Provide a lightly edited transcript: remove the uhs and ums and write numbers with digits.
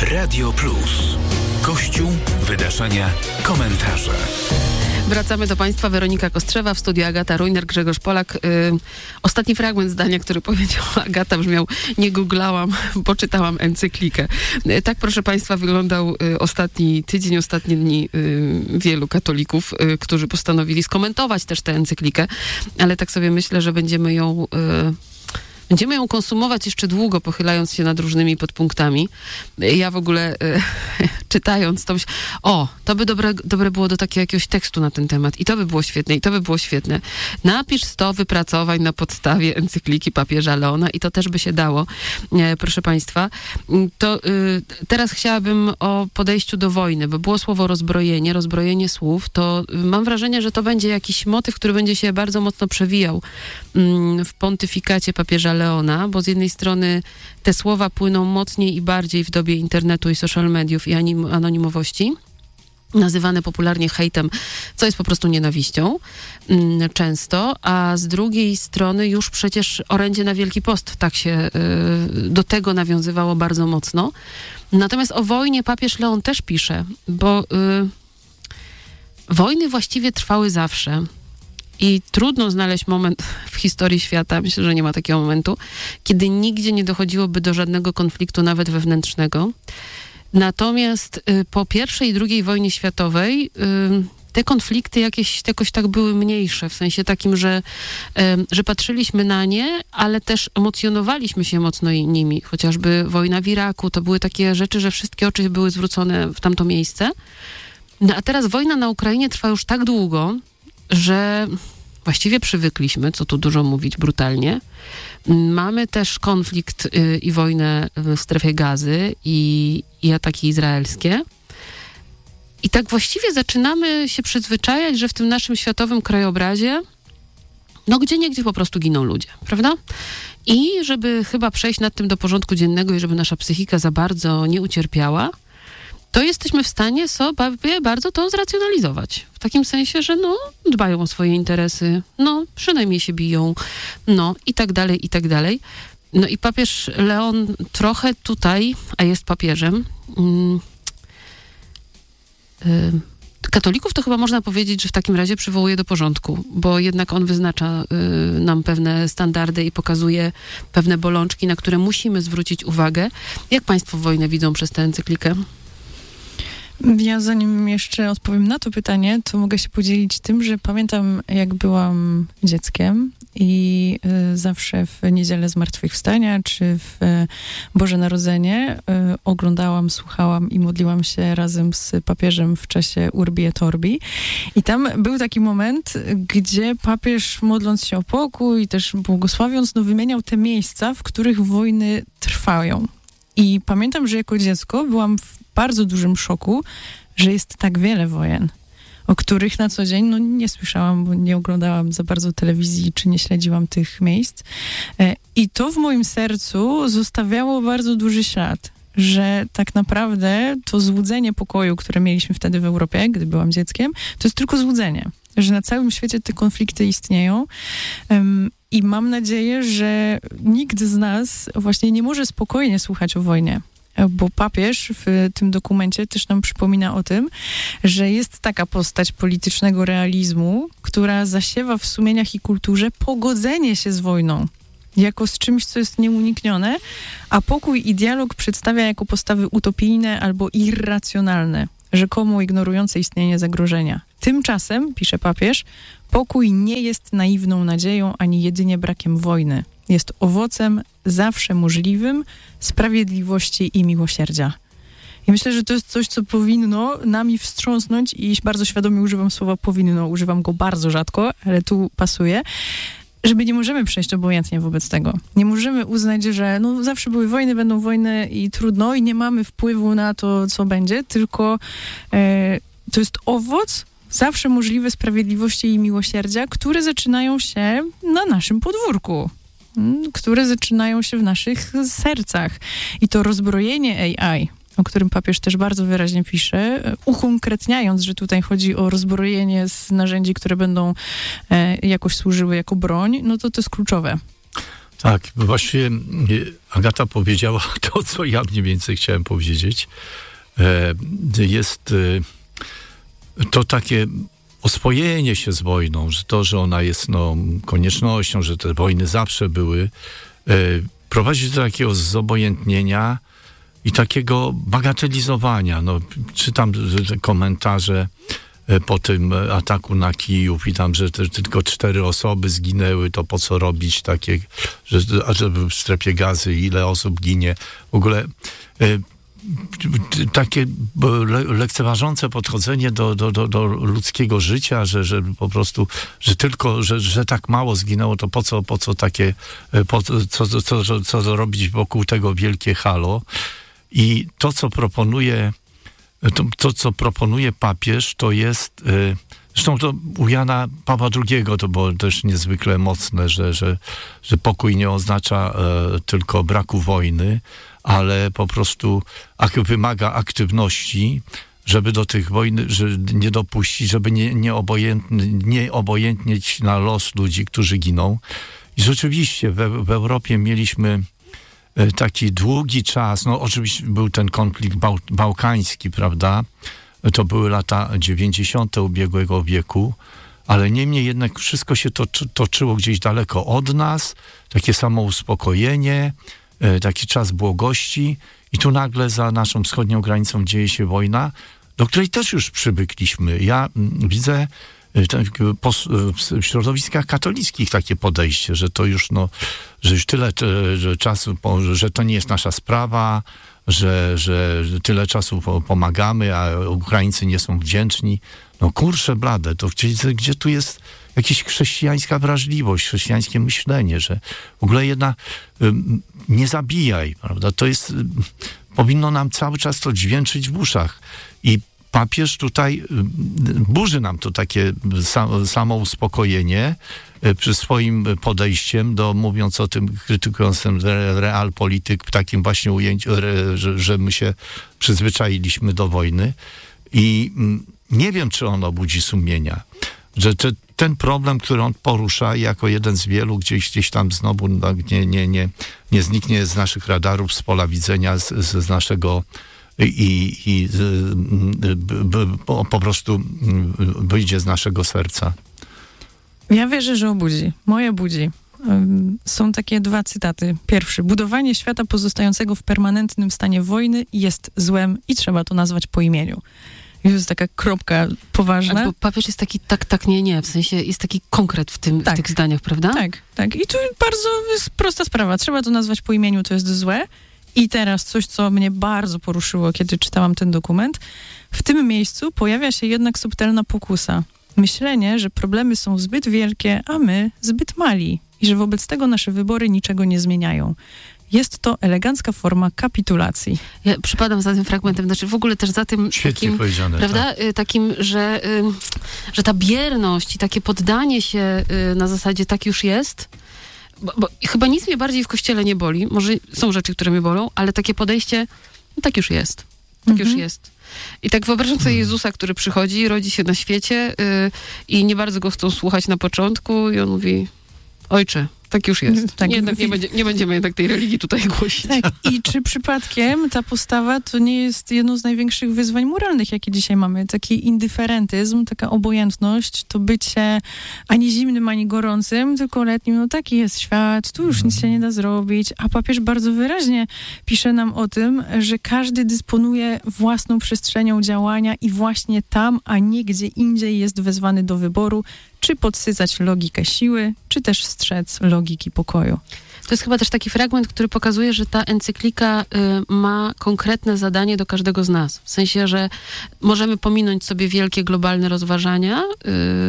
Radio Plus. Kościół, wydarzenia, komentarze. Wracamy do Państwa. Weronika Kostrzewa, w studiu Agata Rujner, Grzegorz Polak. Ostatni fragment zdania, który powiedziała Agata, brzmiał: nie googlałam, bo czytałam encyklikę. Tak, proszę Państwa, wyglądał ostatni tydzień, ostatnie dni wielu katolików, którzy postanowili skomentować też tę encyklikę, ale tak sobie myślę, że będziemy ją konsumować jeszcze długo, pochylając się nad różnymi podpunktami. Ja w ogóle czytając to myślę, to by dobre było do takiego jakiegoś tekstu na ten temat. I to by było świetne, i to by było świetne. Napisz 100 wypracowań na podstawie encykliki papieża Leona i to też by się dało, proszę Państwa. To teraz chciałabym o podejściu do wojny, bo było słowo rozbrojenie słów. To mam wrażenie, że to będzie jakiś motyw, który będzie się bardzo mocno przewijał w pontyfikacie papieża Leona, bo z jednej strony te słowa płyną mocniej i bardziej w dobie internetu i social mediów i anonimowości, nazywane popularnie hejtem, co jest po prostu nienawiścią często, a z drugiej strony już przecież orędzie na Wielki Post tak się do tego nawiązywało bardzo mocno. Natomiast o wojnie papież Leon też pisze, bo wojny właściwie trwały zawsze. I trudno znaleźć moment w historii świata, myślę, że nie ma takiego momentu, kiedy nigdzie nie dochodziłoby do żadnego konfliktu, nawet wewnętrznego. Natomiast po I i II wojnie światowej te konflikty jakoś tak były mniejsze, w sensie takim, że patrzyliśmy na nie, ale też emocjonowaliśmy się mocno nimi. Chociażby wojna w Iraku, to były takie rzeczy, że wszystkie oczy były zwrócone w tamto miejsce. No a teraz wojna na Ukrainie trwa już tak długo, że właściwie przywykliśmy, co tu dużo mówić brutalnie. Mamy też konflikt i wojnę w strefie Gazy i ataki izraelskie. I tak właściwie zaczynamy się przyzwyczajać, że w tym naszym światowym krajobrazie gdzieniegdzie po prostu giną ludzie, prawda? I żeby chyba przejść nad tym do porządku dziennego i żeby nasza psychika za bardzo nie ucierpiała, to jesteśmy w stanie sobie bardzo to zracjonalizować. W takim sensie, że dbają o swoje interesy, przynajmniej się biją, i tak dalej, i tak dalej. No i papież Leon trochę tutaj, a jest papieżem, katolików to chyba można powiedzieć, że w takim razie przywołuje do porządku, bo jednak on wyznacza nam pewne standardy i pokazuje pewne bolączki, na które musimy zwrócić uwagę. Jak Państwo wojnę widzą przez tę encyklikę? Ja zanim jeszcze odpowiem na to pytanie, to mogę się podzielić tym, że pamiętam, jak byłam dzieckiem i zawsze w Niedzielę Zmartwychwstania czy w Boże Narodzenie oglądałam, słuchałam i modliłam się razem z papieżem w czasie Urbi et Orbi. I tam był taki moment, gdzie papież, modląc się o pokój i też błogosławiąc, wymieniał te miejsca, w których wojny trwają. I pamiętam, że jako dziecko byłam w bardzo dużym szoku, że jest tak wiele wojen, o których na co dzień nie słyszałam, bo nie oglądałam za bardzo telewizji, czy nie śledziłam tych miejsc. I to w moim sercu zostawiało bardzo duży ślad, że tak naprawdę to złudzenie pokoju, które mieliśmy wtedy w Europie, gdy byłam dzieckiem, to jest tylko złudzenie. Że na całym świecie te konflikty istnieją. I mam nadzieję, że nikt z nas właśnie nie może spokojnie słuchać o wojnie. Bo papież w tym dokumencie też nam przypomina o tym, że jest taka postać politycznego realizmu, która zasiewa w sumieniach i kulturze pogodzenie się z wojną jako z czymś, co jest nieuniknione, a pokój i dialog przedstawia jako postawy utopijne albo irracjonalne, rzekomo ignorujące istnienie zagrożenia. Tymczasem, pisze papież, pokój nie jest naiwną nadzieją ani jedynie brakiem wojny. Jest owocem zawsze możliwym sprawiedliwości i miłosierdzia. I myślę, że to jest coś, co powinno nami wstrząsnąć i bardzo świadomie używam słowa powinno, używam go bardzo rzadko, ale tu pasuje, żeby nie możemy przejść obojętnie wobec tego. Nie możemy uznać, że zawsze były wojny, będą wojny i trudno i nie mamy wpływu na to, co będzie, tylko to jest owoc zawsze możliwe sprawiedliwości i miłosierdzia, które zaczynają się na naszym podwórku, które zaczynają się w naszych sercach. I to rozbrojenie AI, o którym papież też bardzo wyraźnie pisze, ukonkretniając, że tutaj chodzi o rozbrojenie z narzędzi, które będą jakoś służyły jako broń, to jest kluczowe. Tak, właśnie Agata powiedziała to, co ja mniej więcej chciałem powiedzieć. Jest to takie oswojenie się z wojną, że to, że ona jest koniecznością, że te wojny zawsze były, prowadzi do takiego zobojętnienia i takiego bagatelizowania. Czytam komentarze po tym ataku na Kijów i tam, że tylko 4 osoby zginęły, to po co robić takie, żeby w strefie Gazy ile osób ginie. W ogóle takie lekceważące podchodzenie do ludzkiego życia, że po prostu, że tak mało zginęło, to po co takie, co robić wokół tego wielkie halo. I to, co proponuje papież, to jest, zresztą to u Jana Pawła II to było też niezwykle mocne, że pokój nie oznacza tylko braku wojny, ale po prostu wymaga aktywności, żeby do tych wojny nie dopuścić, żeby nie obojętnieć na los ludzi, którzy giną. I rzeczywiście w Europie mieliśmy taki długi czas, oczywiście był ten konflikt bałkański, prawda? To były lata 90. ubiegłego wieku, ale niemniej jednak wszystko się toczyło gdzieś daleko od nas, takie samo uspokojenie, taki czas błogości i tu nagle za naszą wschodnią granicą dzieje się wojna, do której też już przywykliśmy. Ja widzę w środowiskach katolickich takie podejście, że to już, że już tyle czasu, że to nie jest nasza sprawa, że tyle czasu pomagamy, a Ukraińcy nie są wdzięczni. Kurczę blade, to gdzie tu jest jakaś chrześcijańska wrażliwość, chrześcijańskie myślenie, że w ogóle nie zabijaj, prawda? To jest, powinno nam cały czas to dźwięczyć w uszach. I papież tutaj burzy nam to takie samo uspokojenie przy swoim podejściem mówiąc o tym, krytykując ten realpolityk w takim właśnie ujęciu, że my się przyzwyczailiśmy do wojny i nie wiem, czy ono budzi sumienia, że ten problem, który on porusza jako jeden z wielu, gdzieś tam znowu nie zniknie z naszych radarów, z pola widzenia, z naszego po prostu wyjdzie z naszego serca. Ja wierzę, że obudzi. Moje budzi. Są takie 2 cytaty. Pierwszy. Budowanie świata pozostającego w permanentnym stanie wojny jest złem i trzeba to nazwać po imieniu. I to jest taka kropka poważna. Bo papież jest taki tak, nie. W sensie jest taki konkret w tych zdaniach, prawda? Tak. I tu bardzo jest prosta sprawa. Trzeba to nazwać po imieniu, to jest złe. I teraz coś, co mnie bardzo poruszyło, kiedy czytałam ten dokument. W tym miejscu pojawia się jednak subtelna pokusa. Myślenie, że problemy są zbyt wielkie, a my zbyt mali. I że wobec tego nasze wybory niczego nie zmieniają. Jest to elegancka forma kapitulacji. Ja przypadam za tym fragmentem, znaczy w ogóle też za tym świetnie takim, powiedziane, prawda, tak. Takim, że ta bierność i takie poddanie się na zasadzie tak już jest, bo chyba nic mnie bardziej w Kościele nie boli, może są rzeczy, które mnie bolą, ale takie podejście, tak już jest, już jest. I tak wyobrażam sobie Jezusa, który przychodzi, rodzi się na świecie i nie bardzo go chcą słuchać na początku i on mówi, Ojcze, tak już jest. Tak, nie będziemy jednak tej religii tutaj głosić. Tak. I czy przypadkiem ta postawa to nie jest jedno z największych wyzwań moralnych, jakie dzisiaj mamy? Taki indyferentyzm, taka obojętność, to bycie ani zimnym, ani gorącym, tylko letnim. Taki jest świat, tu już nic się nie da zrobić. A papież bardzo wyraźnie pisze nam o tym, że każdy dysponuje własną przestrzenią działania i właśnie tam, a nie gdzie indziej jest wezwany do wyboru, czy podsycać logikę siły, czy też strzec logiki pokoju. To jest chyba też taki fragment, który pokazuje, że ta encyklika ma konkretne zadanie do każdego z nas. W sensie, że możemy pominąć sobie wielkie globalne rozważania,